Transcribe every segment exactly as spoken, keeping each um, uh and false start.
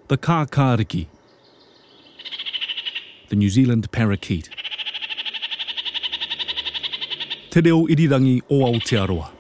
The kākāriki, the New Zealand parakeet. Te reo irirangi o Aotearoa.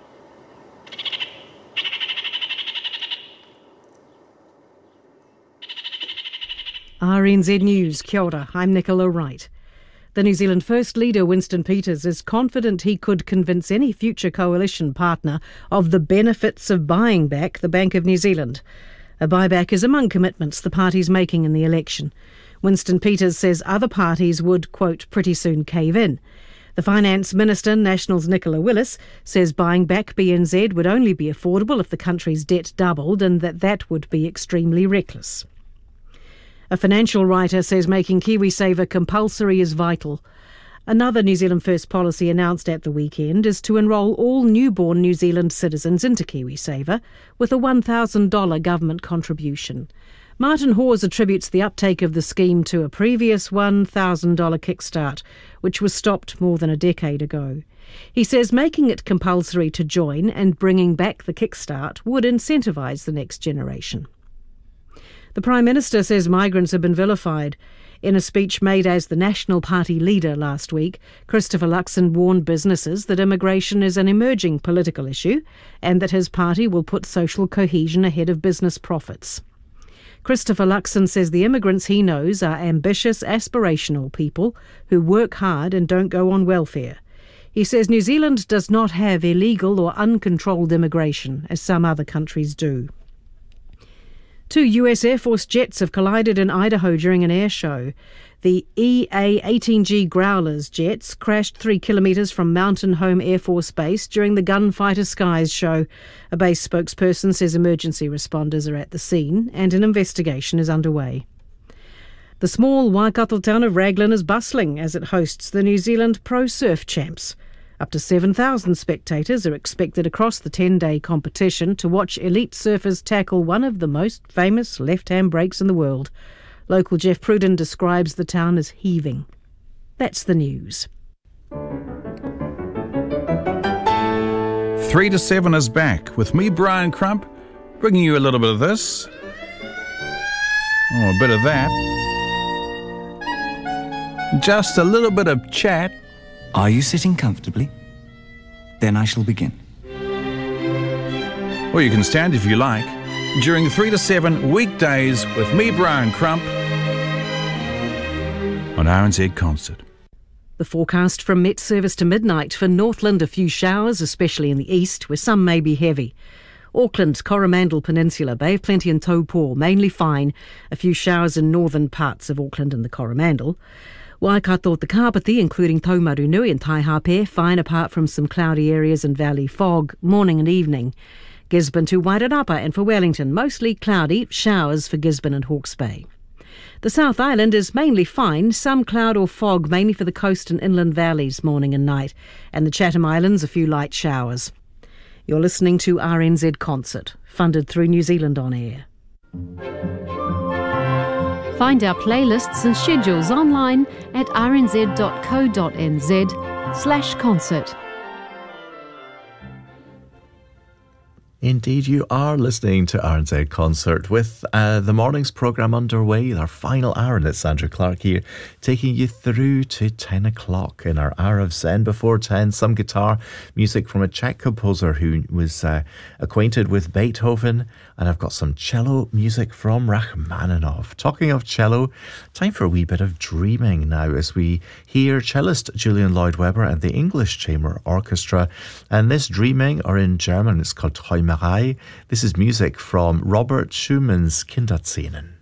R N Z News, kia ora, I'm Nicola Wright. The New Zealand First leader Winston Peters is confident he could convince any future coalition partner of the benefits of buying back the Bank of New Zealand. A buyback is among commitments the party's making in the election. Winston Peters says other parties would, quote, pretty soon cave in. The Finance Minister, National's Nicola Willis, says buying back B N Z would only be affordable if the country's debt doubled and that that would be extremely reckless. A financial writer says making KiwiSaver compulsory is vital. Another New Zealand First policy announced at the weekend is to enrol all newborn New Zealand citizens into KiwiSaver with a one thousand dollars government contribution. Martin Hawes attributes the uptake of the scheme to a previous one thousand dollars kickstart, which was stopped more than a decade ago. He says making it compulsory to join and bringing back the kickstart would incentivise the next generation. The Prime Minister says migrants have been vilified. In a speech made as the National Party leader last week, Christopher Luxon warned businesses that immigration is an emerging political issue and that his party will put social cohesion ahead of business profits. Christopher Luxon says the immigrants he knows are ambitious, aspirational people who work hard and don't go on welfare. He says New Zealand does not have illegal or uncontrolled immigration, as some other countries do. Two U S Air Force jets have collided in Idaho during an air show. The E A eighteen G Growlers jets crashed three kilometres from Mountain Home Air Force Base during the Gunfighter Skies show. A base spokesperson says emergency responders are at the scene and an investigation is underway. The small Waikato town of Raglan is bustling as it hosts the New Zealand Pro Surf Champs. Up to seven thousand spectators are expected across the ten-day competition to watch elite surfers tackle one of the most famous left-hand breaks in the world. Local Jeff Pruden describes the town as heaving. That's the news. Three to seven is back with me, Brian Crump, bringing you a little bit of this. Oh, a bit of that. Just a little bit of chat. Are you sitting comfortably? Then I shall begin. Or you can stand if you like. During three to seven weekdays with me, Brian Crump, on R N Z Concert. The forecast from Met Service to midnight for Northland, a few showers, especially in the east, where some may be heavy. Auckland, Coromandel Peninsula, Bay of Plenty and Taupo, mainly fine. A few showers in northern parts of Auckland and the Coromandel. Waikato, Te Kapiti, including Taumarunui and Taihape, fine apart from some cloudy areas and valley fog, morning and evening. Gisborne to Wairarapa and for Wellington, mostly cloudy, showers for Gisborne and Hawke's Bay. The South Island is mainly fine, some cloud or fog, mainly for the coast and inland valleys, morning and night, and the Chatham Islands, a few light showers. You're listening to R N Z Concert, funded through New Zealand On Air. Find our playlists and schedules online at rnz.co.nz slash concert. Indeed, you are listening to R N Z Concert with uh, the morning's programme underway, our final hour, and it's Andrew Clark here, taking you through to ten o'clock in our hour of Zen. Before ten, some guitar music from a Czech composer who was uh, acquainted with Beethoven, and I've got some cello music from Rachmaninoff. Talking of cello, time for a wee bit of dreaming now as we hear cellist Julian Lloyd-Webber and the English Chamber Orchestra, and this dreaming, or in German, it's called Träumerei. This is music from Robert Schumann's Kinderszenen.